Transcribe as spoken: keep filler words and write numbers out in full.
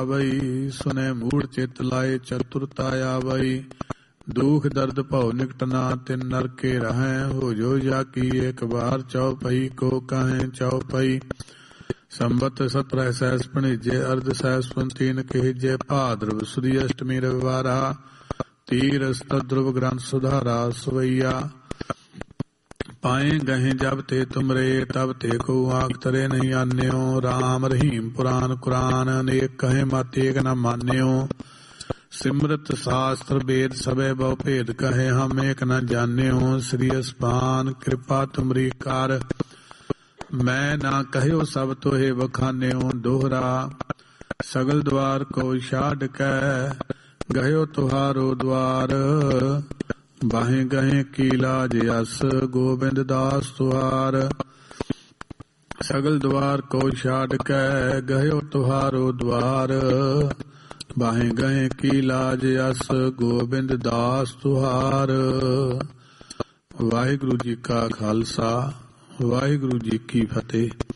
ਬਈ ਸੁਨੇ ਮੂੜ ਚਿਤ ਲਾਏ ਚਤੁਰਤਾ ਆਵਈ। ਦੁਖ ਦਰਦ ਭਉ ਨਿਕਟ ਨਾ ਤਿਨ ਨਰਕੇ ਰਹੈ। ਹੋ ਜੋ ਜਾ ਕੀ ਇੱਕ ਬਾਰ ਚਉਪਈ ਕੋ ਕਹੈ ਚਉਪਈ। ਸੰਬਤ ਸਤਰੈ ਸਹਿਸ ਭਣੀਜੇ ਅਰਧ ਸਹਿਸ ਪੰਤੀਨ ਕਹਿਜੇ। ਭਾਦਰਵ ਸੁਦੀ ਅਸ਼ਟਮੀ ਰਵਿਵਾਰਾ ਤੀਰ ਸਤਦਰੁਵ ਗ੍ਰੰਥ ਸੁਧਾਰਾ ਸਵਈਆ। ਪਾਏ ਗਹਿ ਜਬ ਤੇ ਤੁਮਰੇ ਤਬ ਤੇ ਕੋ ਆਖ ਤਰੇ ਨਹੀਂ ਆਨਿਓ। ਰਾਮ ਰਹੀਮ ਪੁਰਾਨ ਕੁਰਾਨ ਅਨੇਕ ਕਹੇ ਮਤ ਏਕ ਨ ਮਾਨਿਓ। ਸਿਮਰਤ ਸ਼ਾਸਤਰ ਵੇਦ ਸਭੇ ਬਹੁ ਭੇਦ ਕਹੇ ਹਮ ਏਕ ਨ ਜਾਣਿਓ। ਸ੍ਰੀ ਅਸਪਾਨ ਕਿਰਪਾ ਤੁਮਰੀ ਕਰ ਮੈਂ ਨਾ ਕਹਿਓ ਸਭ ਤੋਹੇ ਵਖਾਨਿਓ। ਦੋਹਰਾ ਸਗਲ ਦਵਾਰ ਕੋ ਛਾੜ ਕੈ ਗਹਿਓ ਤੁਹਾਰੋ ਦਵਾਰ। ਬਾਹੇ ਗਹੇ ਕੀ ਲਾਜ ਅਸ ਗੋਬਿੰਦ ਦਾਸ ਤੁਹਾਰ। ਸਗਲ ਦਵਾਰ ਕੋ ਛਾੜ ਕੈ ਗਹਿਓ ਤੁਹਾਰੋ ਦਵਾਰ। ਬਾਹੇ ਗਹੇ ਕੀ ਲਾਜ ਅਸ ਗੋਬਿੰਦ ਦਾਸ ਤੁਹਾਰ। ਵਾਹਿਗੁਰੂ ਜੀ ਕਾ ਖਾਲਸਾ ਵਾਹਿਗੁਰੂ ਜੀ ਕੀ ਫਤਿਹ।